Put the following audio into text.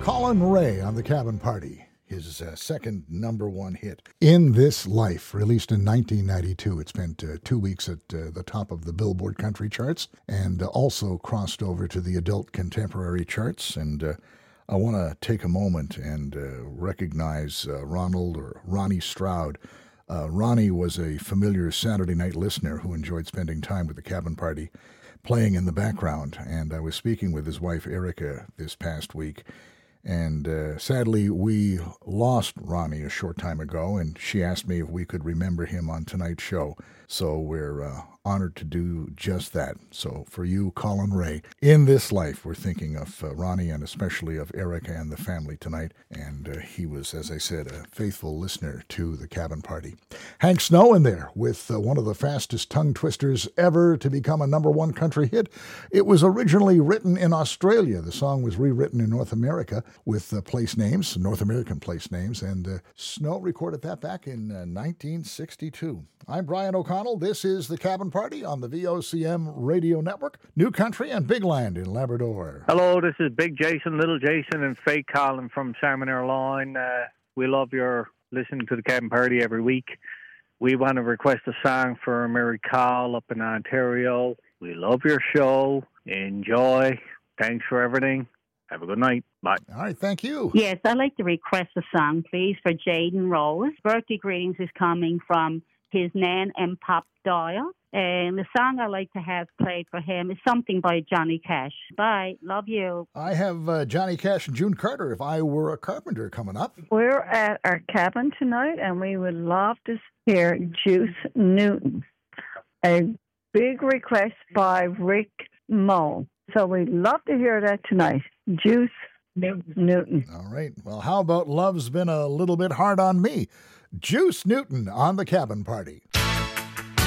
Colin Ray on The Cabin Party, his second number one hit. In This Life, released in 1992. It spent 2 weeks at the top of the Billboard country charts and also crossed over to the adult contemporary charts. And I want to take a moment and recognize Ronald or Ronnie Stroud. Ronnie was a familiar Saturday night listener who enjoyed spending time with The Cabin Party, playing in the background. And I was speaking with his wife, Erica, this past week. And sadly, we lost Ronnie a short time ago, and she asked me if we could remember him on tonight's show. So we're honored to do just that. So for you, Colin Ray, in this life, we're thinking of Ronnie and especially of Erica and the family tonight. And he was, as I said, a faithful listener to The Cabin Party. Hank Snow in there with one of the fastest tongue twisters ever to become a number one country hit. It was originally written in Australia. The song was rewritten in North America with place names, North American place names, and Snow recorded that back in 1962. I'm Brian O'Connell. This is The Cabin Party on the VOCM Radio Network, New Country and Big Land in Labrador. Hello, this is Big Jason, Little Jason, and Fake Colin from Salmon Airline. We love your listening to The Cabin Party every week. We want to request a song for Mary Call up in Ontario. We love your show. Enjoy. Thanks for everything. Have a good night. Bye. All right, thank you. Yes, I'd like to request a song, please, for Jaden Rose. Birthday greetings is coming from his nan and Pop Doyle. And the song I like to have played for him is something by Johnny Cash. Bye. Love you. I have Johnny Cash and June Carter, If I Were a Carpenter, coming up. We're at our cabin tonight, and we would love to hear Juice Newton. A big request by Rick Moe. So we'd love to hear that tonight. Juice Newton. All right. Well, how about Love's Been a Little Bit Hard on Me? Juice Newton on The Cabin Party.